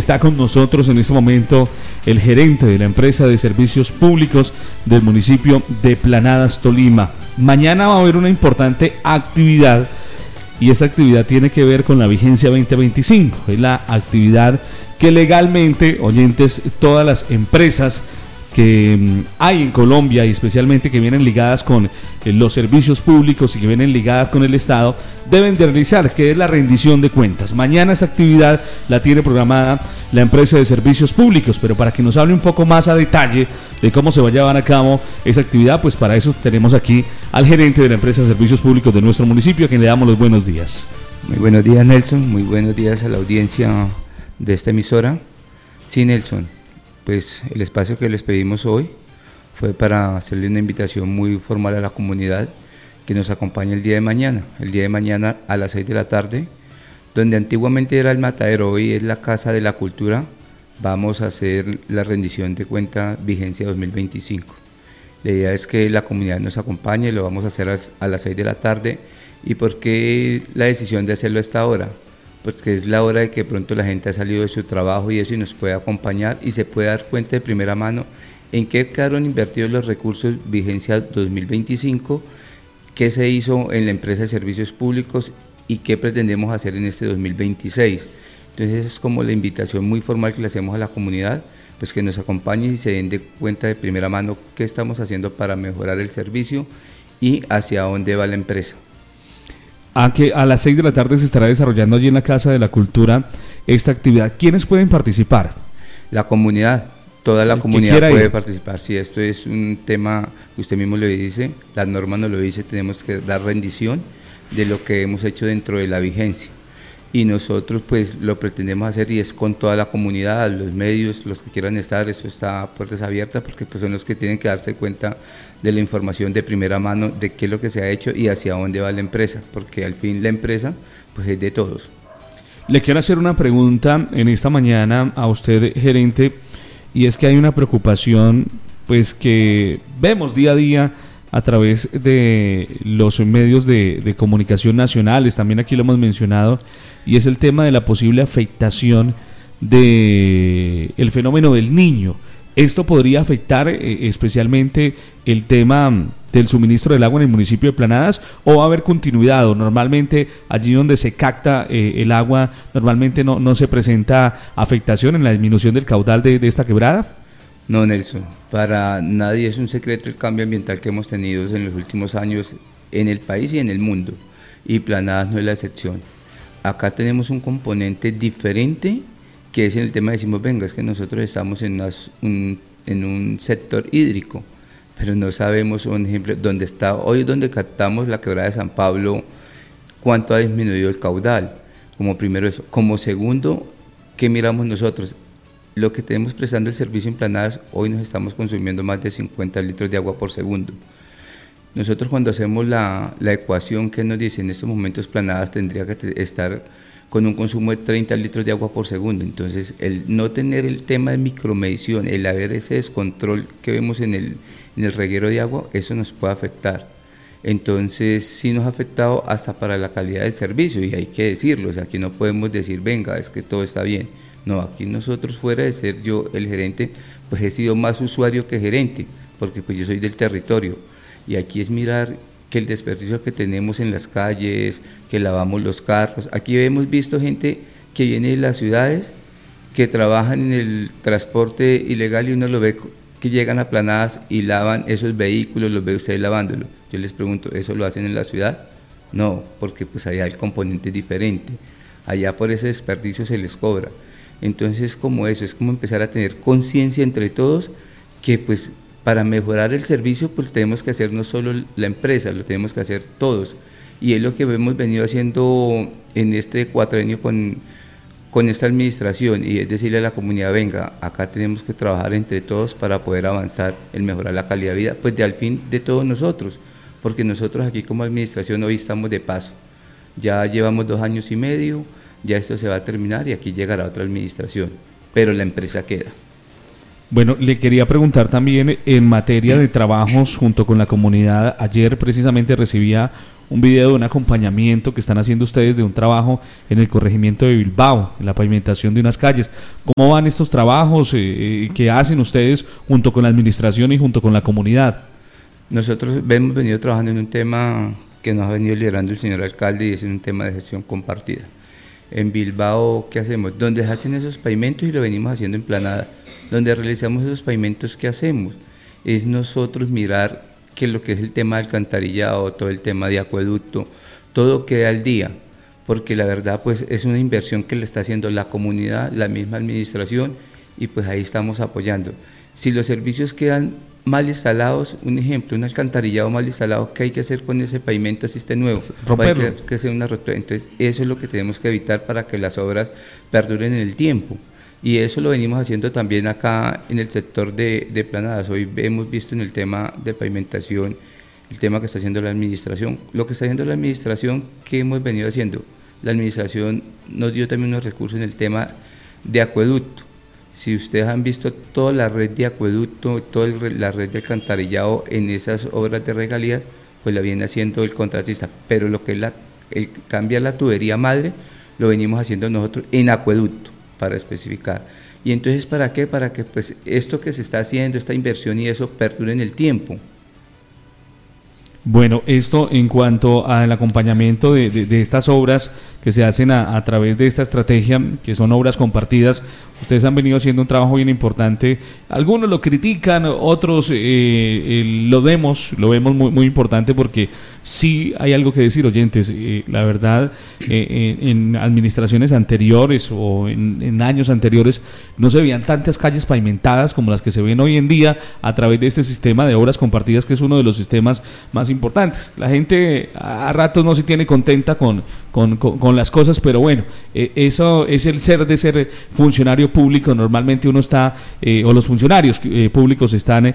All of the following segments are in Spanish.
Está con nosotros en este momento el gerente de la empresa de servicios públicos del municipio de Planadas, Tolima. Mañana va a haber una importante actividad y esta actividad tiene que ver con la vigencia 2025. Es la actividad que legalmente, oyentes, todas las empresas que hay en Colombia y especialmente que vienen ligadas con los servicios públicos y que vienen ligadas con el Estado deben de realizar, que es la rendición de cuentas. Mañana esa actividad la tiene programada la empresa de servicios públicos, pero para que nos hable un poco más a detalle de cómo se va a llevar a cabo esa actividad, pues para eso tenemos aquí al gerente de la empresa de servicios públicos de nuestro municipio, a quien le damos los buenos días. Muy buenos días, Nelson, muy buenos días a la audiencia de esta emisora. Sí, Nelson, pues el espacio que les pedimos hoy fue para hacerle una invitación muy formal a la comunidad que nos acompañe el día de mañana a las 6 de la tarde, donde antiguamente era el matadero, hoy es la Casa de la Cultura. Vamos a hacer la rendición de cuenta vigencia 2025. La idea es que la comunidad nos acompañe, lo vamos a hacer a las 6 de la tarde. ¿Y por qué la decisión de hacerlo a esta hora? Porque es la hora de que pronto la gente ha salido de su trabajo y eso y nos puede acompañar y se puede dar cuenta de primera mano en qué quedaron invertidos los recursos vigencia 2025, qué se hizo en la empresa de servicios públicos y qué pretendemos hacer en este 2026. Entonces es como la invitación muy formal que le hacemos a la comunidad, pues que nos acompañen y se den de cuenta de primera mano qué estamos haciendo para mejorar el servicio y hacia dónde va la empresa. A las 6 de la tarde se estará desarrollando allí en la Casa de la Cultura esta actividad. ¿Quiénes pueden participar? La comunidad, toda la comunidad puede participar. Si esto es un tema, usted mismo lo dice, la norma nos lo dice, tenemos que dar rendición de lo que hemos hecho dentro de la vigencia. Y nosotros pues lo pretendemos hacer y es con toda la comunidad, los medios, los que quieran estar, eso está a puertas abiertas porque pues son los que tienen que darse cuenta de la información de primera mano de qué es lo que se ha hecho y hacia dónde va la empresa, porque al fin la empresa pues es de todos. Le quiero hacer una pregunta en esta mañana a usted, gerente, y es que hay una preocupación pues que vemos día a día a través de los medios de comunicación nacionales, también aquí lo hemos mencionado, y es el tema de la posible afectación del fenómeno del niño. Esto podría afectar especialmente el tema del suministro del agua en el municipio de Planadas, o va a haber continuidad, o normalmente allí donde se capta el agua, normalmente no se presenta afectación en la disminución del caudal de esta quebrada. No, Nelson, para nadie es un secreto el cambio ambiental que hemos tenido en los últimos años en el país y en el mundo, y Planadas no es la excepción. Acá tenemos un componente diferente, que es en el tema, decimos, venga, es que nosotros estamos en un sector hídrico, pero no sabemos, un ejemplo, dónde está, hoy es donde captamos la quebrada de San Pablo, cuánto ha disminuido el caudal, como primero eso. Como segundo, ¿qué miramos nosotros? Lo que tenemos prestando el servicio en Planadas, hoy nos estamos consumiendo más de 50 litros de agua por segundo. Nosotros cuando hacemos la ecuación que nos dice en estos momentos Planadas tendría que estar con un consumo de 30 litros de agua por segundo. Entonces el no tener el tema de micromedición, el haber ese descontrol que vemos en el reguero de agua, eso nos puede afectar. Entonces sí nos ha afectado hasta para la calidad del servicio y hay que decirlo, o sea, aquí no podemos decir venga, es que todo está bien. No, aquí nosotros, fuera de ser yo el gerente, pues he sido más usuario que gerente, porque pues yo soy del territorio, y aquí es mirar que el desperdicio que tenemos en las calles, que lavamos los carros, aquí hemos visto gente que viene de las ciudades, que trabajan en el transporte ilegal y uno lo ve que llegan a Planadas y lavan esos vehículos, los ve ustedes lavándolo. Yo les pregunto, ¿eso lo hacen en la ciudad? No, porque pues allá el componente es diferente, allá por ese desperdicio se les cobra. Entonces como eso, es como empezar a tener conciencia entre todos que pues para mejorar el servicio pues tenemos que hacer no solo la empresa, lo tenemos que hacer todos y es lo que hemos venido haciendo en este cuatrenio con esta administración y es decirle a la comunidad, venga, acá tenemos que trabajar entre todos para poder avanzar en mejorar la calidad de vida pues de al fin de todos nosotros, porque nosotros aquí como administración hoy estamos de paso, ya llevamos 2 años y medio, ya esto se va a terminar y aquí llegará otra administración, pero la empresa queda. Bueno, le quería preguntar también en materia de trabajos junto con la comunidad. Ayer precisamente recibía un video de un acompañamiento que están haciendo ustedes de un trabajo en el corregimiento de Bilbao, en la pavimentación de unas calles. ¿Cómo van estos trabajos? ¿Qué hacen ustedes junto con la administración y junto con la comunidad? Nosotros hemos venido trabajando en un tema que nos ha venido liderando el señor alcalde y es un tema de gestión compartida. En Bilbao, ¿qué hacemos? Donde hacen esos pavimentos y lo venimos haciendo en Planada, donde realizamos esos pavimentos, ¿qué hacemos? Es nosotros mirar que lo que es el tema del alcantarillado, todo el tema de acueducto, todo quede al día, porque la verdad pues es una inversión que le está haciendo la comunidad, la misma administración, y pues ahí estamos apoyando. Si los servicios quedan mal instalados, un ejemplo, un alcantarillado mal instalado, ¿qué hay que hacer con ese pavimento así esté nuevo? Romperlo. Hay que hacer una rotura. Entonces eso es lo que tenemos que evitar para que las obras perduren en el tiempo. Y eso lo venimos haciendo también acá en el sector de Planadas. Hoy hemos visto en el tema de pavimentación, el tema que está haciendo la administración. Lo que está haciendo la administración, ¿qué hemos venido haciendo? La administración nos dio también unos recursos en el tema de acueducto. Si ustedes han visto toda la red de acueducto, toda la red de alcantarillado en esas obras de regalías, pues la viene haciendo el contratista. Pero lo que es el cambiar la tubería madre, lo venimos haciendo nosotros en acueducto, para especificar. Y entonces, ¿para qué? Para que pues esto que se está haciendo, esta inversión y eso perdure en el tiempo. Bueno, esto en cuanto al acompañamiento de estas obras que se hacen a través de esta estrategia, que son obras compartidas, ustedes han venido haciendo un trabajo bien importante. Algunos lo critican, otros lo vemos muy, muy importante, porque sí hay algo que decir, oyentes. La verdad, en administraciones anteriores o en años anteriores no se veían tantas calles pavimentadas como las que se ven hoy en día a través de este sistema de obras compartidas, que es uno de los sistemas más importantes. La gente a ratos no se tiene contenta con las cosas, pero bueno, eso es el ser de ser funcionario público. Normalmente uno está, o los funcionarios públicos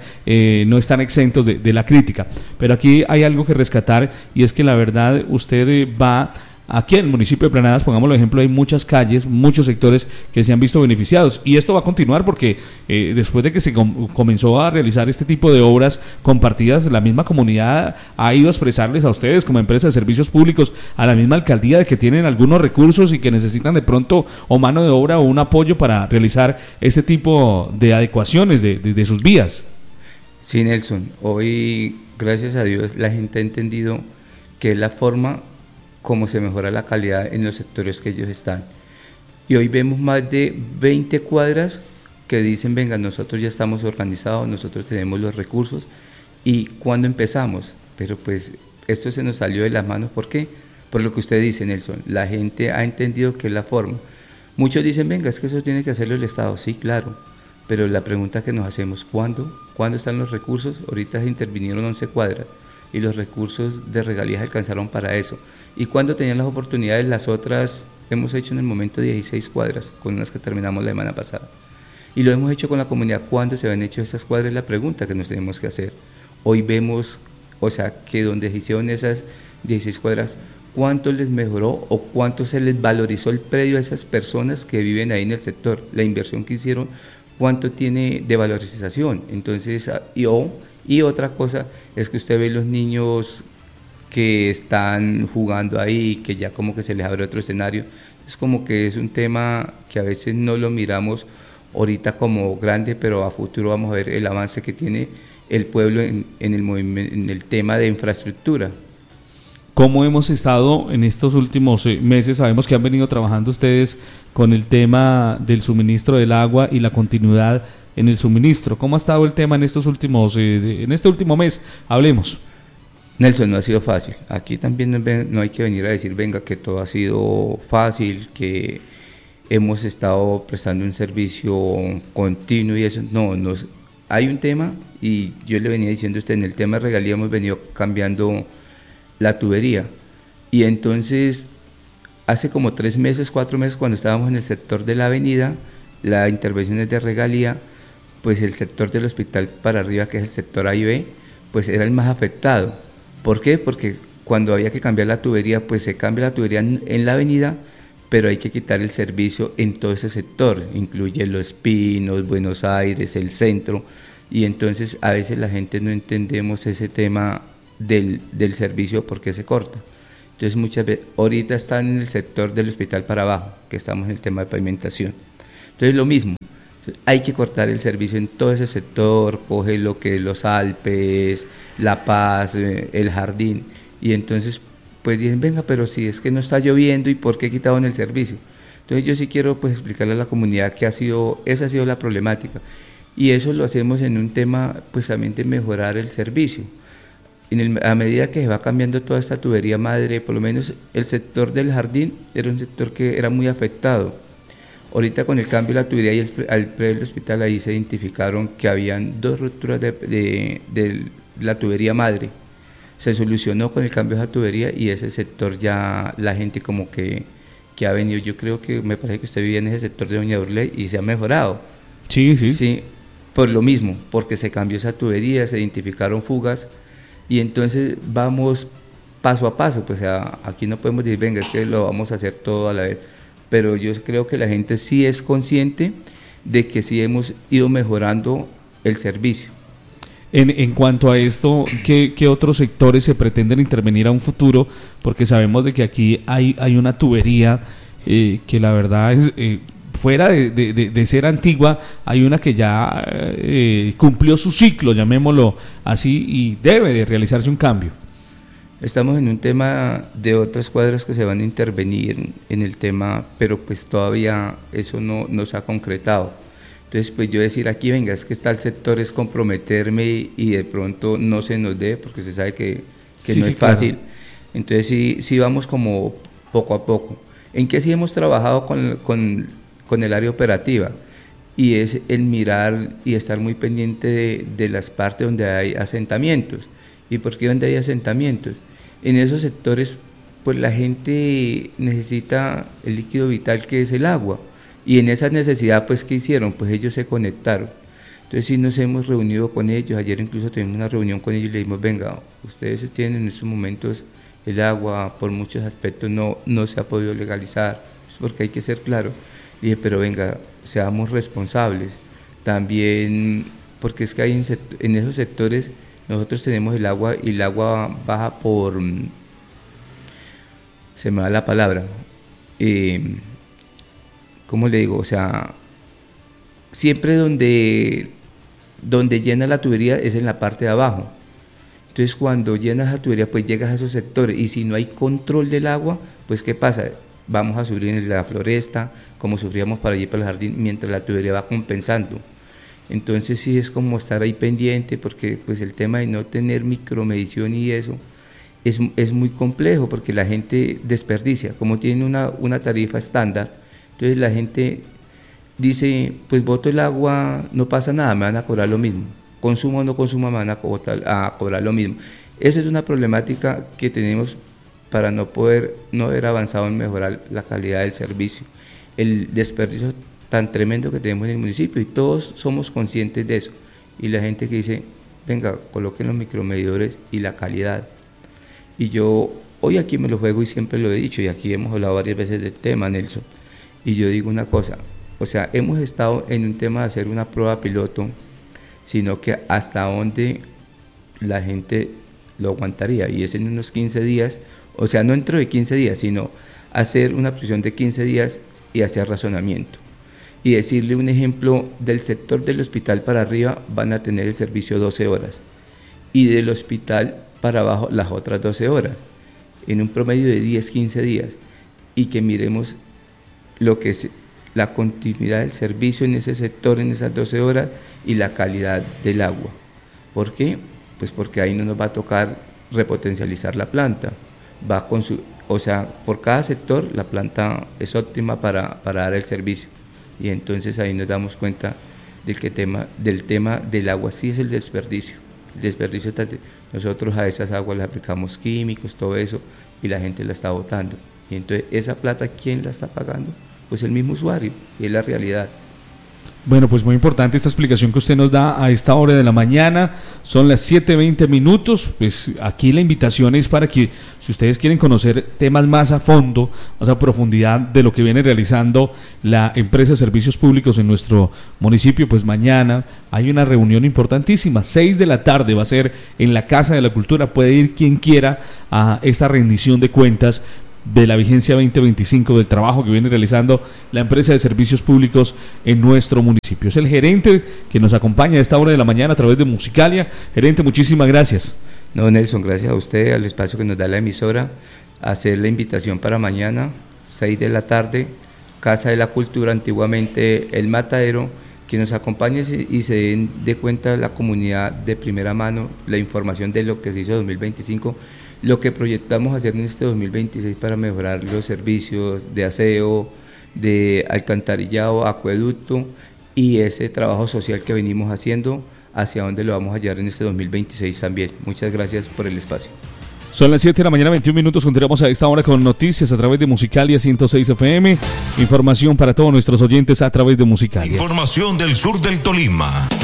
no están exentos de la crítica, pero aquí hay algo que rescatar, y es que la verdad usted va aquí en el municipio de Planadas, pongámoslo ejemplo, hay muchas calles, muchos sectores que se han visto beneficiados, y esto va a continuar porque después de que se comenzó a realizar este tipo de obras compartidas, la misma comunidad ha ido a expresarles a ustedes como empresa de servicios públicos, a la misma alcaldía, de que tienen algunos recursos y que necesitan de pronto o mano de obra o un apoyo para realizar este tipo de adecuaciones de sus vías. Sí, Nelson, hoy gracias a Dios la gente ha entendido que es la forma cómo se mejora la calidad en los sectores que ellos están. Y hoy vemos más de 20 cuadras que dicen, venga, nosotros ya estamos organizados, nosotros tenemos los recursos. ¿Y cuándo empezamos? Pero pues esto se nos salió de las manos. ¿Por qué? Por lo que usted dice, Nelson, la gente ha entendido que es la forma. Muchos dicen, venga, es que eso tiene que hacerlo el Estado. Sí, claro, pero la pregunta que nos hacemos, ¿cuándo? ¿Cuándo están los recursos? Ahorita se intervinieron 11 cuadras. Y los recursos de regalías alcanzaron para eso. Y cuando tenían las oportunidades, las otras hemos hecho en el momento 16 cuadras, con unas que terminamos la semana pasada. Y lo hemos hecho con la comunidad. ¿Cuándo se han hecho esas cuadras? Es la pregunta que nos tenemos que hacer. Hoy vemos, o sea, que donde se hicieron esas 16 cuadras, ¿cuánto les mejoró o cuánto se les valorizó el predio a esas personas que viven ahí en el sector? La inversión que hicieron, ¿cuánto tiene de valorización? Entonces, y otra cosa es que usted ve los niños que están jugando ahí, que ya como que se les abre otro escenario. Es como que es un tema que a veces no lo miramos ahorita como grande, pero a futuro vamos a ver el avance que tiene el pueblo en el tema de infraestructura. ¿Cómo hemos estado en estos últimos meses? Sabemos que han venido trabajando ustedes con el tema del suministro del agua y la continuidad en el suministro. ¿Cómo ha estado el tema en estos últimos, en este último mes? Hablemos. Nelson, no ha sido fácil. Aquí también no hay que venir a decir, venga, que todo ha sido fácil, que hemos estado prestando un servicio continuo y eso. No, hay un tema, y yo le venía diciendo a usted, en el tema de regalía hemos venido cambiando la tubería. Y entonces, hace como 3 meses, 4 meses, cuando estábamos en el sector de la avenida, la intervención es de regalía, pues el sector del hospital para arriba, que es el sector A y B, pues era el más afectado. ¿Por qué? Porque cuando había que cambiar la tubería, pues se cambia la tubería en la avenida, pero hay que quitar el servicio en todo ese sector, incluye Los Pinos, Buenos Aires, el centro, y entonces a veces la gente no entendemos ese tema del servicio porque se corta. Entonces muchas veces, ahorita están en el sector del hospital para abajo, que estamos en el tema de pavimentación. Entonces lo mismo, hay que cortar el servicio en todo ese sector, coge lo que es los Alpes, La Paz, el Jardín, y entonces pues dicen, venga, pero si es que no está lloviendo, ¿y por qué quitaron el servicio? Entonces yo sí quiero pues explicarle a la comunidad que esa ha sido la problemática, y eso lo hacemos en un tema pues también de mejorar el servicio. A medida que se va cambiando toda esta tubería madre, por lo menos el sector del Jardín era un sector que era muy afectado. Ahorita con el cambio de la tubería y el hospital, ahí se identificaron que habían 2 rupturas de la tubería madre. Se solucionó con el cambio de la tubería y ese sector ya la gente como que ha venido. Yo creo que me parece que usted vivía en ese sector de Doña Burley y se ha mejorado. Sí, sí. Sí, por lo mismo, porque se cambió esa tubería, se identificaron fugas y entonces vamos paso a paso. Pues aquí no podemos decir, venga, es que lo vamos a hacer todo a la vez. Pero yo creo que la gente sí es consciente de que sí hemos ido mejorando el servicio. En cuanto a esto, ¿qué otros sectores se pretenden intervenir a un futuro? Porque sabemos de que aquí hay una tubería que la verdad es, fuera de ser antigua, hay una que ya cumplió su ciclo, llamémoslo así, y debe de realizarse un cambio. Estamos en un tema de otras cuadras que se van a intervenir en el tema, pero pues todavía eso no se ha concretado. Entonces pues yo decir aquí, venga, es que está el sector, es comprometerme y de pronto no se nos dé, porque se sabe que sí, no es fácil. Claro. Entonces sí vamos como poco a poco. ¿En qué sí hemos trabajado con el área operativa? Y es el mirar y estar muy pendiente de las partes donde hay asentamientos. ¿Y por qué donde hay asentamientos? En esos sectores, pues la gente necesita el líquido vital que es el agua, y en esa necesidad, pues, ¿qué hicieron? Pues ellos se conectaron. Entonces sí nos hemos reunido con ellos, ayer incluso tuvimos una reunión con ellos y le dijimos, venga, ustedes tienen en estos momentos el agua, por muchos aspectos no se ha podido legalizar, es porque hay que ser claro. Le dije, pero venga, seamos responsables. También, porque es que hay en esos sectores, nosotros tenemos el agua y el agua baja por, se me va la palabra, ¿cómo le digo? O sea, siempre donde llena la tubería es en la parte de abajo. Entonces cuando llenas la tubería pues llegas a esos sectores y si no hay control del agua, pues ¿qué pasa? Vamos a sufrir en la floresta, como sufríamos para allí para el jardín, mientras la tubería va compensando. Entonces sí es como estar ahí pendiente, porque pues el tema de no tener micromedición y eso es muy complejo, porque la gente desperdicia, como tiene una tarifa estándar, entonces la gente dice, pues boto el agua, no pasa nada, me van a cobrar lo mismo, consumo o no consumo me van a cobrar lo mismo. Esa es una problemática que tenemos para no haber avanzado en mejorar la calidad del servicio, el desperdicio tan tremendo que tenemos en el municipio, y todos somos conscientes de eso, y la gente que dice, venga, coloquen los micromedidores y la calidad. Y yo hoy aquí me lo juego y siempre lo he dicho, y aquí hemos hablado varias veces del tema, Nelson, y yo digo una cosa, o sea, hemos estado en un tema de hacer una prueba piloto, sino que hasta dónde la gente lo aguantaría, y es en unos 15 días, o sea, no dentro de 15 días, sino hacer una presión de 15 días y hacer razonamiento. Y decirle un ejemplo, del sector del hospital para arriba van a tener el servicio 12 horas y del hospital para abajo las otras 12 horas, en un promedio de 10-15 días, y que miremos lo que es la continuidad del servicio en ese sector en esas 12 horas y la calidad del agua. ¿Por qué? Pues porque ahí no nos va a tocar repotencializar la planta, o sea, por cada sector la planta es óptima para dar el servicio. Y entonces ahí nos damos cuenta del tema del agua, sí es el desperdicio. El desperdicio, nosotros a esas aguas le aplicamos químicos, todo eso, y la gente la está botando. Y entonces esa plata, ¿quién la está pagando? Pues el mismo usuario, y es la realidad. Bueno, pues muy importante esta explicación que usted nos da a esta hora de la mañana. Son las 7:20. Pues aquí la invitación es para que, si ustedes quieren conocer temas más a fondo, más a profundidad de lo que viene realizando la empresa de servicios públicos en nuestro municipio, pues mañana hay una reunión importantísima. 6 de la tarde va a ser en la Casa de la Cultura. Puede ir quien quiera a esta rendición de cuentas de la vigencia 2025 del trabajo que viene realizando la empresa de servicios públicos en nuestro municipio. Es el gerente que nos acompaña a esta hora de la mañana a través de Musicalia. Gerente, muchísimas gracias. No, Nelson, gracias a usted, al espacio que nos da la emisora, hacer la invitación para mañana, 6 de la tarde, Casa de la Cultura, antiguamente El Matadero, que nos acompañe y se den de cuenta la comunidad de primera mano la información de lo que se hizo en 2025, lo que proyectamos hacer en este 2026 para mejorar los servicios de aseo, de alcantarillado, acueducto y ese trabajo social que venimos haciendo, hacia dónde lo vamos a llevar en este 2026 también. Muchas gracias por el espacio. Son las 7:21. Continuamos a esta hora con noticias a través de Musicalia 106 FM. Información para todos nuestros oyentes a través de Musicalia. Información del sur del Tolima.